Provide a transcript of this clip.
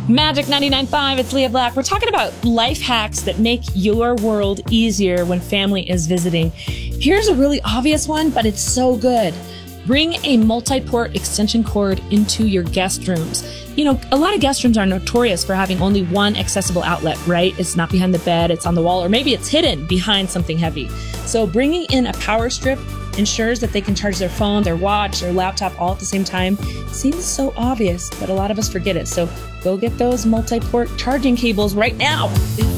Magic 99.5, it's Leah Black. We're talking about life hacks that make your world easier when family is visiting. Here's a really obvious one, but it's so good. Bring a multi-port extension cord into your guest rooms. You know, a lot of guest rooms are notorious for having only one accessible outlet, right? It's not behind the bed, it's on the wall, or maybe it's hidden behind something heavy. So bringing in a power strip ensures that they can charge their phone, their watch, their laptop all at the same time. It seems so obvious, but a lot of us forget it. So go get those multi-port charging cables right now.